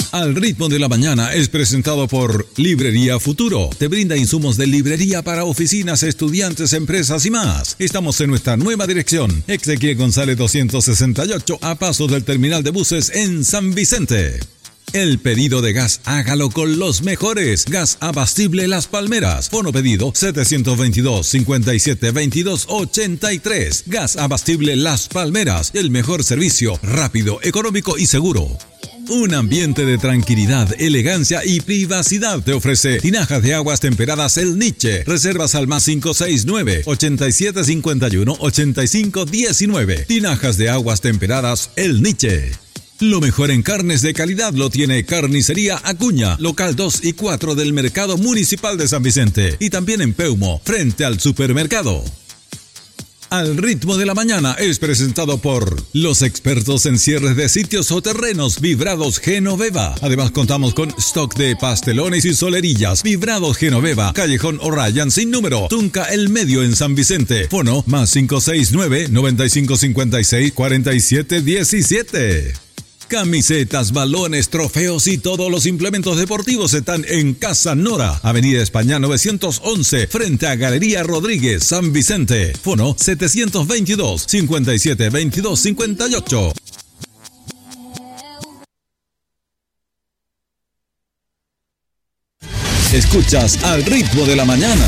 Al ritmo de la mañana es presentado por Librería Futuro. Te brinda insumos de librería para oficinas, estudiantes, empresas y más. Estamos en nuestra nueva dirección, Ezequiel González 268, a paso del terminal de buses en San Vicente. El pedido de gas, hágalo con los mejores. Gas Abastible Las Palmeras. Fono pedido 722-5722-83. Gas Abastible Las Palmeras. El mejor servicio, rápido, económico y seguro. Un ambiente de tranquilidad, elegancia y privacidad te ofrece Tinajas de Aguas Temperadas El Niche. Reservas al más 569-8751-8519. Tinajas de Aguas Temperadas El Niche. Lo mejor en carnes de calidad lo tiene Carnicería Acuña, local 2 y 4 del Mercado Municipal de San Vicente. Y también en Peumo, frente al supermercado. Al ritmo de la mañana es presentado por los expertos en cierres de sitios o terrenos, Vibrados Genoveva. Además contamos con stock de pastelones y solerillas. Vibrados Genoveva, Callejón O'Ryan sin número, Tunca El Medio en San Vicente. Fono más 569-9556-4717. Camisetas, balones, trofeos y todos los implementos deportivos están en Casa Nora, Avenida España 911, frente a Galería Rodríguez, San Vicente. Fono 722-5722-58. Escuchas Al ritmo de la mañana.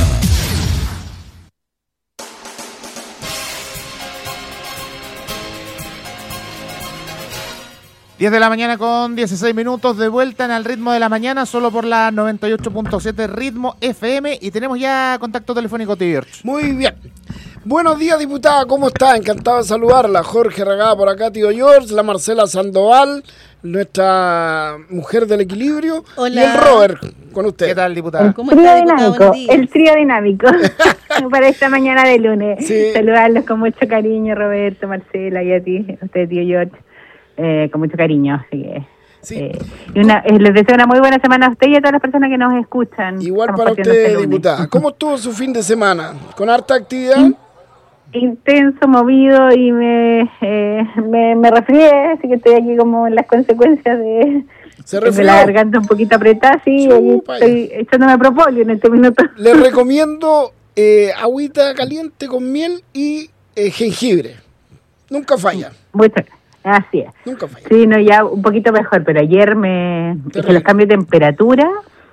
10 de la mañana con 16 minutos, de vuelta en Al ritmo de la mañana, solo por la 98.7 Ritmo FM, y tenemos ya contacto telefónico, Tier. Muy bien. Buenos días, diputada, ¿cómo está? Encantado de saludarla. Jorge Regada por acá, tío George, la Marcela Sandoval, nuestra mujer del equilibrio. Hola. Y el Robert, con usted. ¿Qué tal, diputada? ¿Cómo está, diputada? Dinámico, el trío dinámico para esta mañana de lunes. Sí. Saludarlos con mucho cariño, Roberto, Marcela, y a ti, a usted, tío George. Con mucho cariño, así que Sí. les deseo una muy buena semana a usted y a todas las personas que nos escuchan. Igual Estamos para partiendo usted, este lunes. diputada. ¿Cómo estuvo su fin de semana? ¿Con harta actividad? Intenso, movido, y me resfrié, así que estoy aquí como en las consecuencias de la garganta un poquito apretada, sí, estoy echándome propóleo en este minuto. Les recomiendo agüita caliente con miel y jengibre. Nunca falla. Muchas gracias. Así es. Nunca falla. Sí, no, ya un poquito mejor, pero ayer es que los cambios de temperatura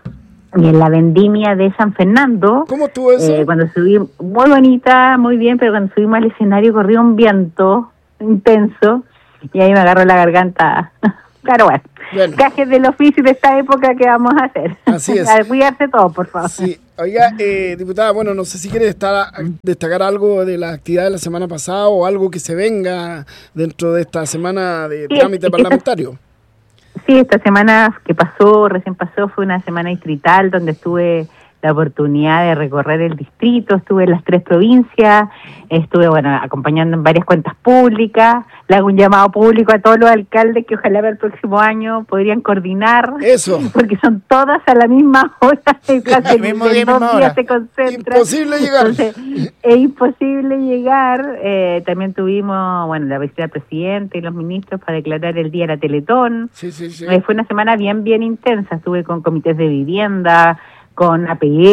y en la vendimia de San Fernando. ¿Cómo estuvo eso? Cuando subí, muy bonita, muy bien, pero cuando subimos al escenario corrió un viento intenso y ahí me agarró la garganta. Claro, bueno, gajes del oficio de esta época que vamos a hacer. Así es. A cuidarse todos, por favor. Sí. Oiga, diputada, bueno, no sé si quiere destacar algo de la actividad de la semana pasada o algo que se venga dentro de esta semana de trámite parlamentario. Sí, esta semana que recién pasó, fue una semana distrital donde tuve la oportunidad de recorrer el distrito, estuve en las 3 provincias, estuve, acompañando en varias cuentas públicas. Le hago un llamado público a todos los alcaldes que ojalá para el próximo año podrían coordinar. Eso. Porque son todas a la misma hora, casi en 2 días se concentran. Imposible llegar. Entonces, es imposible llegar. También tuvimos, la visita del presidente y los ministros para declarar el día de la Teletón. Sí. Fue una semana bien intensa. Estuve con comités de vivienda, con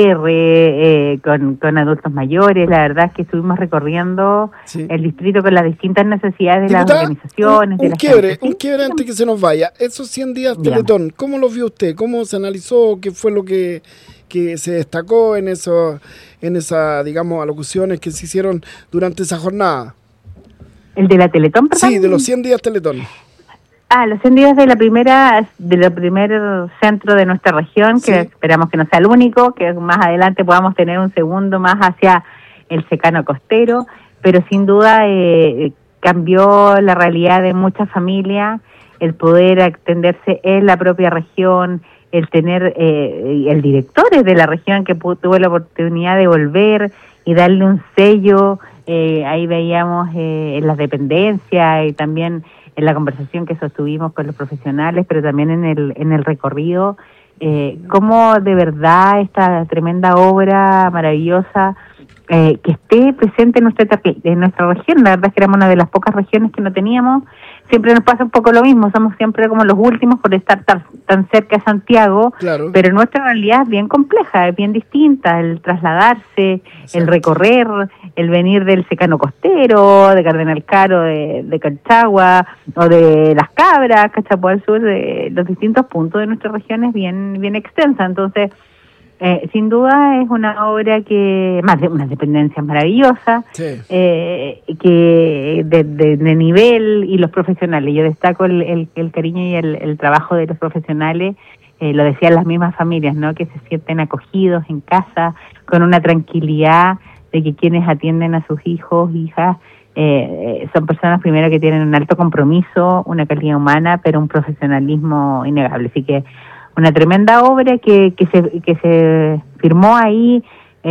APR, con adultos mayores. La verdad es que estuvimos recorriendo el distrito con las distintas necesidades de las organizaciones. Un quiebre antes que se nos vaya. Esos 100 días Teletón, ¿cómo los vio usted? ¿Cómo se analizó? ¿Qué fue lo que se destacó en esa, digamos, alocuciones que se hicieron durante esa jornada? ¿El de la Teletón, perdón? Sí, de los 100 días Teletón. Los 100 días del primer centro de nuestra región, que esperamos que no sea el único, que más adelante podamos tener un segundo más hacia el secano costero, pero sin duda cambió la realidad de muchas familias, el poder atenderse en la propia región, el tener el directores de la región que tuvo la oportunidad de volver y darle un sello. Ahí veíamos en las dependencias y también en la conversación que sostuvimos con los profesionales, pero también en el recorrido, cómo de verdad esta tremenda obra maravillosa que esté presente en nuestra región. La verdad es que éramos una de las pocas regiones que no teníamos. Siempre nos pasa un poco lo mismo, somos siempre como los últimos por estar tan cerca de Santiago, claro. Pero nuestra realidad es bien compleja, es bien distinta, el trasladarse, exacto, el recorrer, el venir del secano costero, de Cardenal Caro, de Colchagua, o de Las Cabras, Cachapoal al sur, de los distintos puntos de nuestra región es bien extensa. Entonces, sin duda es una obra que, más de una dependencia maravillosa, sí, que de nivel, y los profesionales. Yo destaco el cariño y el trabajo de los profesionales, lo decían las mismas familias, ¿no? Que se sienten acogidos en casa, con una tranquilidad de que quienes atienden a sus hijos, hijas, son personas primero que tienen un alto compromiso, una calidad humana, pero un profesionalismo innegable. Así que una tremenda obra que se firmó ahí,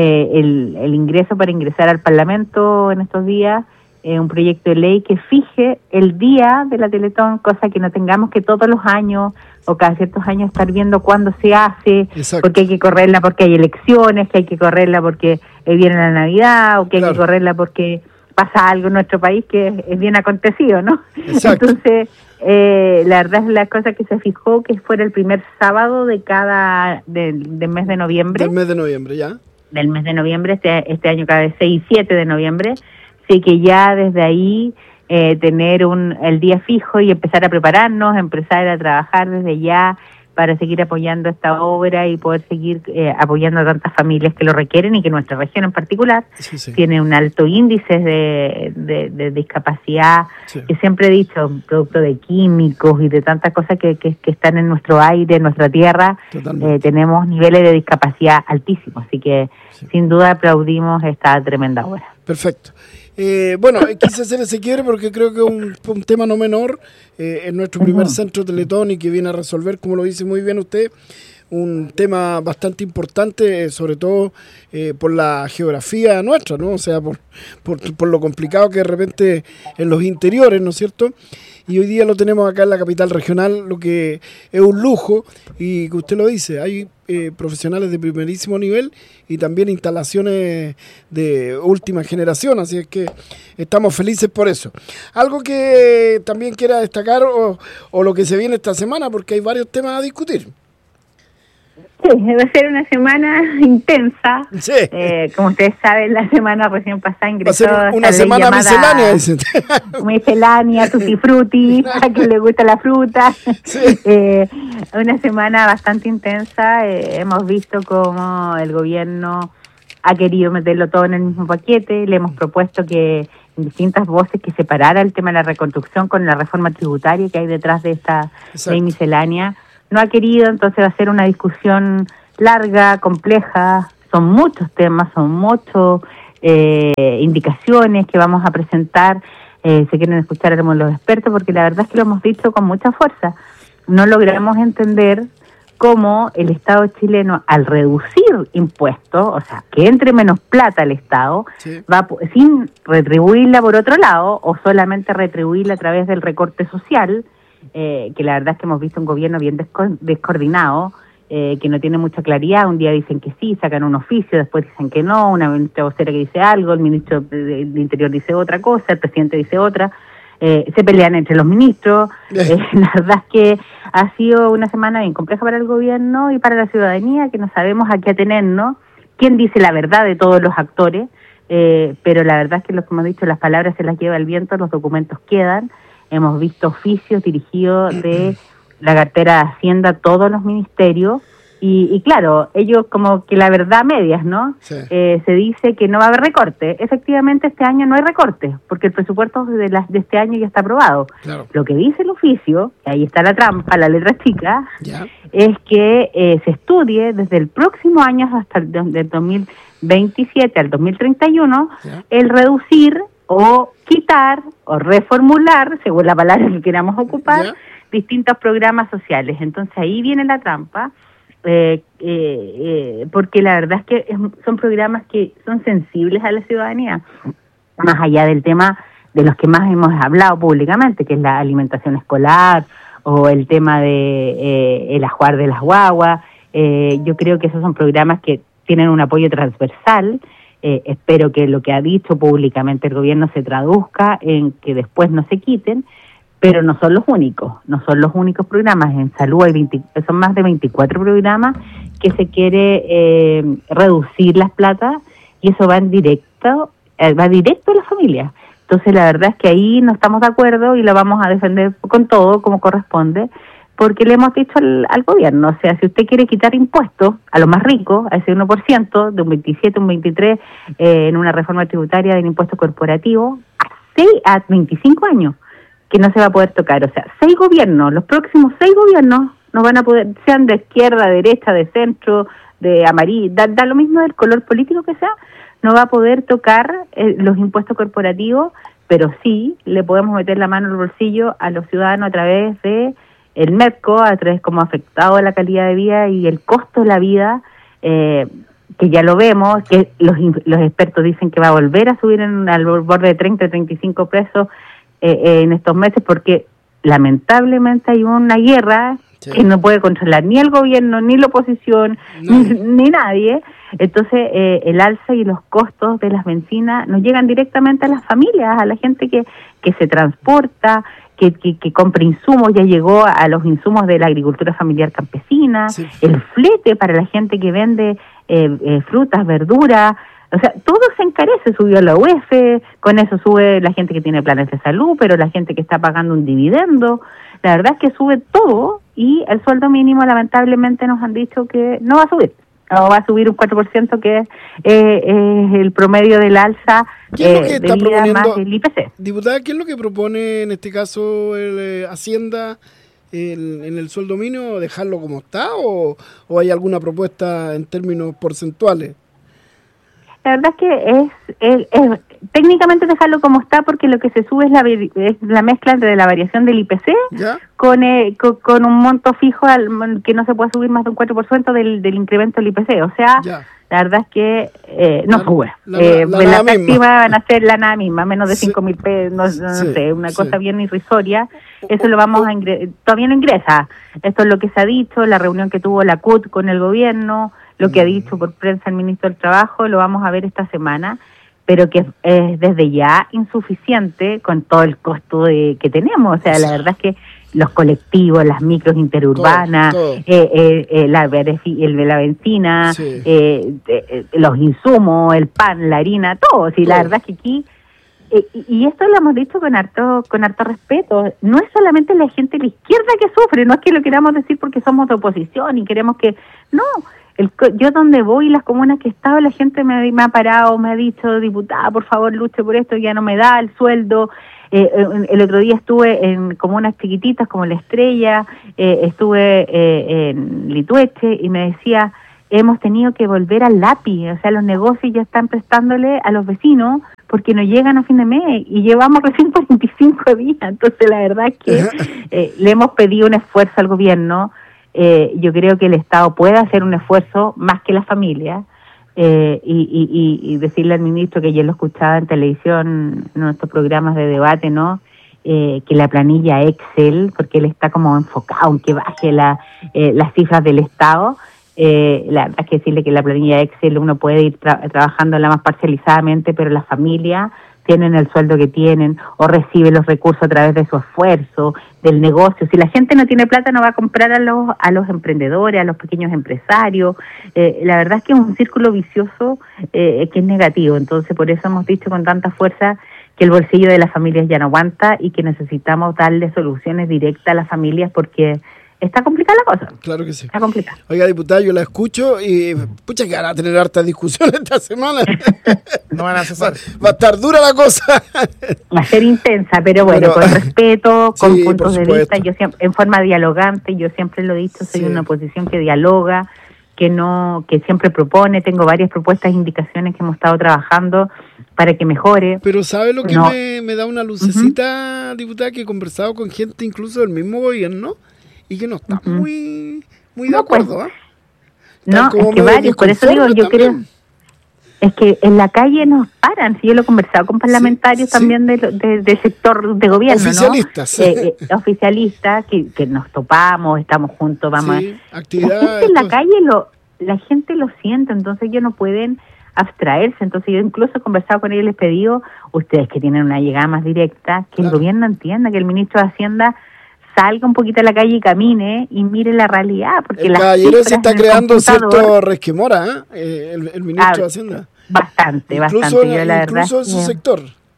el ingreso para ingresar al Parlamento en estos días, un proyecto de ley que fije el día de la Teletón, cosa que no tengamos que todos los años o cada ciertos años estar viendo cuándo se hace, exacto, porque hay que correrla porque hay elecciones, que hay que correrla porque viene la Navidad, o que claro, hay que correrla porque pasa algo en nuestro país que es bien acontecido, ¿no? Exacto. Entonces, la verdad es la cosa que se fijó que fuera el primer sábado de del mes de noviembre. Del mes de noviembre, ¿ya? Del mes de noviembre, este año cada 6 y 7 de noviembre. Así que ya desde ahí tener el día fijo y empezar a prepararnos, empezar a trabajar desde ya para seguir apoyando esta obra y poder seguir apoyando a tantas familias que lo requieren, y que nuestra región en particular tiene un alto índice de discapacidad, que siempre he dicho, producto de químicos y de tantas cosas que están en nuestro aire, en nuestra tierra. Tenemos niveles de discapacidad altísimos, así que sin duda aplaudimos esta tremenda obra. Perfecto. Bueno, quise hacer ese quiebre porque creo que es un tema no menor, en nuestro primer centro Teletón, y que viene a resolver, como lo dice muy bien usted, un tema bastante importante, sobre todo por la geografía nuestra, ¿no? O sea, por lo complicado que de repente en los interiores, ¿no es cierto? Y hoy día lo tenemos acá en la capital regional, lo que es un lujo, y que usted lo dice, hay profesionales de primerísimo nivel y también instalaciones de última generación, así es que estamos felices por eso. Algo que también quiera destacar, o lo que se viene esta semana, porque hay varios temas a discutir. Sí, va a ser una semana intensa. Sí. Como ustedes saben, la semana recién pasada ingresó. Va a ser una semana miscelánea, dicen. Miscelánea, tutti frutti, a quien le gusta la fruta. Sí. Una semana bastante intensa. Hemos visto cómo el gobierno ha querido meterlo todo en el mismo paquete. Le hemos propuesto que en distintas voces que separara el tema de la reconstrucción con la reforma tributaria que hay detrás de esta ley miscelánea. No ha querido, entonces va a ser una discusión larga, compleja, son muchos temas, son muchas indicaciones que vamos a presentar, se quieren escuchar a los expertos, porque la verdad es que lo hemos dicho con mucha fuerza. No logramos entender cómo el Estado chileno, al reducir impuestos, o sea, que entre menos plata al Estado, va sin retribuirla por otro lado, o solamente retribuirla a través del recorte social, que la verdad es que hemos visto un gobierno bien descoordinado, que no tiene mucha claridad. Un día dicen que sí, sacan un oficio, después dicen que no, una ministra vocera que dice algo, el ministro del Interior dice otra cosa, el presidente dice otra, se pelean entre los ministros. La verdad es que ha sido una semana bien compleja para el gobierno y para la ciudadanía, que no sabemos a qué atenernos, quién dice la verdad de todos los actores, pero la verdad es que, lo que hemos dicho, las palabras se las lleva el viento, los documentos quedan. Hemos visto oficios dirigidos de la cartera de Hacienda a todos los ministerios y claro, ellos como que la verdad medias, ¿no? Sí. Se dice que no va a haber recorte. Efectivamente, este año no hay recorte, porque el presupuesto de este año ya está aprobado. Claro. Lo que dice el oficio, y ahí está la trampa, la letra chica, es que se estudie desde el próximo año hasta el 2027 al 2031 el reducir o quitar o reformular, según la palabra que queramos ocupar, distintos programas sociales. Entonces ahí viene la trampa, porque la verdad es que son programas que son sensibles a la ciudadanía, más allá del tema de los que más hemos hablado públicamente, que es la alimentación escolar o el tema de el ajuar de las guaguas. Yo creo que esos son programas que tienen un apoyo transversal, espero que lo que ha dicho públicamente el gobierno se traduzca en que después no se quiten, pero no son los únicos programas. En salud son más de 24 programas que se quiere reducir las platas, y eso va directo a la familia. Entonces la verdad es que ahí no estamos de acuerdo y lo vamos a defender con todo como corresponde, porque le hemos dicho al gobierno, o sea, si usted quiere quitar impuestos a los más ricos, a ese 1%, de un 27, un 23, en una reforma tributaria del impuesto corporativo, a 25 años, que no se va a poder tocar. O sea, 6 gobiernos, los próximos 6 gobiernos no van a poder, sean de izquierda, derecha, de centro, de amarillo, da lo mismo del color político que sea, no va a poder tocar los impuestos corporativos, pero sí le podemos meter la mano al bolsillo a los ciudadanos a través de el MEPCO, a través como afectado a la calidad de vida y el costo de la vida, que ya lo vemos, que los expertos dicen que va a volver a subir al borde de 30, 35 pesos en estos meses, porque lamentablemente hay una guerra que no puede controlar ni el gobierno, ni la oposición, ni nadie. Entonces el alza y los costos de las bencinas nos llegan directamente a las familias, a la gente que se transporta, que compra insumos. Ya llegó a los insumos de la agricultura familiar campesina, el flete para la gente que vende frutas, verduras. O sea, todo se encarece, subió la UEF, con eso sube la gente que tiene planes de salud, pero la gente que está pagando un dividendo. La verdad es que sube todo, y el sueldo mínimo lamentablemente nos han dicho que no va a subir. No va a subir un 4%, que es el promedio del alza de vida proponiendo, más el IPC. Diputada, ¿qué es lo que propone en este caso Hacienda en el sueldo mínimo? ¿Dejarlo como está o hay alguna propuesta en términos porcentuales? La verdad es que es técnicamente dejarlo como está, porque lo que se sube es la mezcla entre la variación del IPC con un monto fijo que no se puede subir más de un 4% del incremento del IPC. O sea, la verdad es que no sube. La táctica van a ser la nada misma, menos de 5.000 pesos, no sé, una cosa bien irrisoria. Eso lo vamos a todavía no ingresa. Esto es lo que se ha dicho, la reunión que tuvo la CUT con el gobierno, lo que ha dicho por prensa el ministro del Trabajo, lo vamos a ver esta semana, pero que es desde ya insuficiente con todo el costo que tenemos. O sea, la verdad es que los colectivos, las micros interurbanas, todo. La benzina, los insumos, el pan, la harina, todo. Sí, la verdad es que aquí, y esto lo hemos dicho con harto respeto, no es solamente la gente de la izquierda que sufre, no es que lo queramos decir porque somos de oposición y queremos que... No, yo donde voy, las comunas que he estado, la gente me ha parado, me ha dicho, diputada, por favor, luche por esto, ya no me da el sueldo. El otro día estuve en comunas chiquititas como La Estrella, estuve en Litueche, y me decía, hemos tenido que volver al lápiz, o sea, los negocios ya están prestándole a los vecinos porque no llegan a fin de mes, y llevamos recién 45 días. Entonces la verdad es que le hemos pedido un esfuerzo al gobierno. Yo creo que el Estado puede hacer un esfuerzo más que la familia, y decirle al ministro, que yo lo escuchaba en televisión, en nuestros programas de debate, ¿no? Que la planilla Excel, porque él está como enfocado en que baje las cifras del Estado. La verdad es que decirle que la planilla Excel uno puede ir trabajándola más parcializadamente, pero las familias tienen el sueldo que tienen, o recibe los recursos a través de su esfuerzo, del negocio. Si la gente no tiene plata, no va a comprar a los emprendedores, a los pequeños empresarios. La verdad es que es un círculo vicioso que es negativo. Entonces, por eso hemos dicho con tanta fuerza que el bolsillo de las familias ya no aguanta, y que necesitamos darle soluciones directas a las familias, porque está complicada la cosa. Claro que sí. Está complicada. Oiga, diputada, yo la escucho y pucha que van a tener hartas discusiones esta semana. No van a cesar. Va a estar dura la cosa. Va a ser intensa, pero bueno, con respeto, con sí, puntos de vista, yo siempre, en forma dialogante. Yo siempre lo he dicho, soy una oposición que dialoga, que siempre propone. Tengo varias propuestas e indicaciones que hemos estado trabajando para que mejore. Pero ¿sabe lo que me da una lucecita, diputada? Que he conversado con gente incluso del mismo gobierno y que no está muy de acuerdo. Pues, no, es que varios, por eso digo, yo creo, es que en la calle nos paran. Si yo lo he conversado con parlamentarios también del sector de gobierno, oficialistas, ¿no? Oficialistas, que nos topamos, estamos juntos, vamos actividad, la gente en la calle la gente lo siente, entonces ellos no pueden abstraerse. Entonces yo incluso he conversado con ellos y les he pedido, ustedes que tienen una llegada más directa, que el gobierno entienda, que el ministro de Hacienda salga un poquito a la calle y camine y mire la realidad. Porque el caballero se está creando cierto resquemora, el ministro de Hacienda. Bastante. Yo, la verdad, incluso en su sector.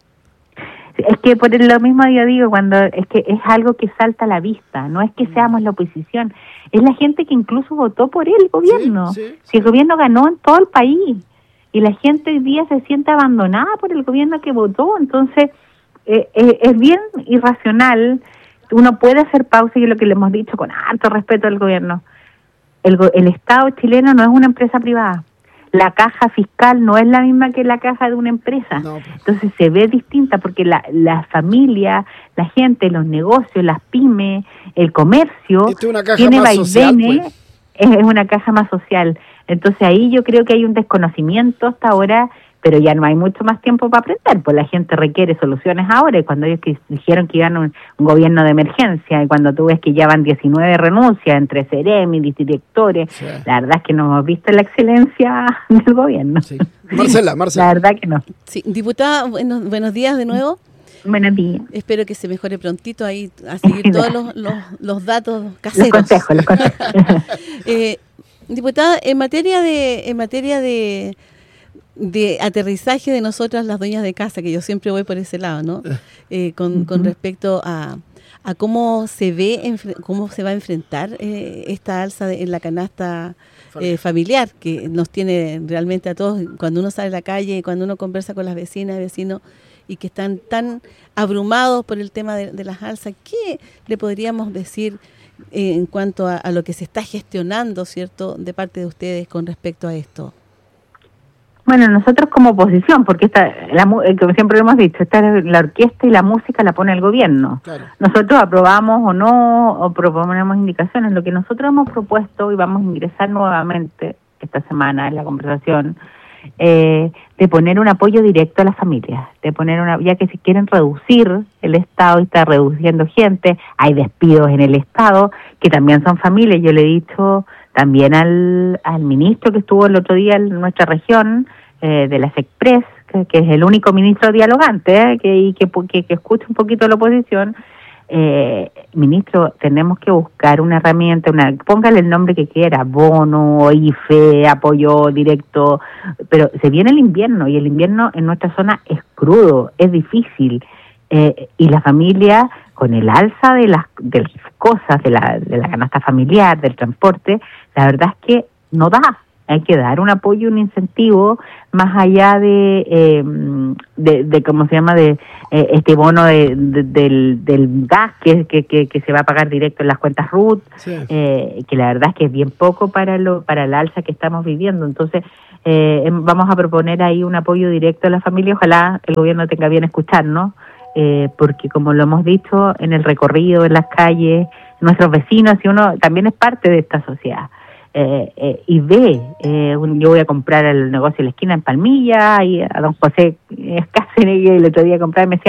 Es que por lo mismo yo digo, cuando es que es algo que salta a la vista, no es que seamos la oposición, es la gente que incluso votó por el gobierno. Si el gobierno ganó en todo el país y la gente hoy día se siente abandonada por el gobierno que votó, entonces es bien irracional. Uno puede hacer pausa, y es lo que le hemos dicho con alto respeto al gobierno. El Estado chileno no es una empresa privada. La caja fiscal no es la misma que la caja de una empresa. No. Entonces se ve distinta porque la familia, la gente, los negocios, las pymes, el comercio, tiene vaivenes, es una caja más social. Entonces ahí yo creo que hay un desconocimiento hasta ahora, pero ya no hay mucho más tiempo para aprender, pues la gente requiere soluciones ahora, y cuando ellos dijeron que iban a un gobierno de emergencia, y cuando tú ves que ya van 19 renuncias entre seremi, directores, la verdad es que no hemos visto la excelencia del gobierno. Sí. Marcela. La verdad que no. Sí, diputada, buenos días de nuevo. Buenos días. Espero que se mejore prontito ahí, a seguir todos los datos caseros. Los consejos. Diputada, en materia de aterrizaje de nosotras las dueñas de casa, que yo siempre voy por ese lado, ¿no? Con respecto a cómo se va a enfrentar esta alza en la canasta familiar, que nos tiene realmente a todos, cuando uno sale a la calle, cuando uno conversa con las vecinas y vecinos, y que están tan abrumados por el tema de las alzas. ¿Qué le podríamos decir en cuanto a lo que se está gestionando, cierto, de parte de ustedes con respecto a esto? Bueno, nosotros como oposición, porque como siempre lo hemos dicho, la orquesta y la música la pone el gobierno. Claro. Nosotros aprobamos o no, o proponemos indicaciones. Lo que nosotros hemos propuesto, y vamos a ingresar nuevamente esta semana en la conversación, de poner un apoyo directo a las familias, ya que si quieren reducir el Estado y está reduciendo gente, hay despidos en el Estado, que también son familias. Yo le he dicho también al ministro que estuvo el otro día en nuestra región, de la SECPRES, que es el único ministro dialogante, que escucha un poquito la oposición. Ministro, tenemos que buscar una herramienta, póngale el nombre que quiera, bono, IFE, apoyo directo, pero se viene el invierno, y el invierno en nuestra zona es crudo, es difícil, y la familia, con el alza de las cosas, de la canasta familiar, del transporte, la verdad es que no da. Hay que dar un apoyo, un incentivo, más allá de ¿cómo se llama?, de este bono del gas que se va a pagar directo en las cuentas RUT, que la verdad es que es bien poco para el alza que estamos viviendo. Entonces, vamos a proponer ahí un apoyo directo a la familia. Ojalá el gobierno tenga bien escucharnos, porque como lo hemos dicho en el recorrido, en las calles, nuestros vecinos, y uno también es parte de esta sociedad. Y yo voy a comprar el negocio de la esquina en Palmilla, y a don José Cáceres, el otro día compré, me decía,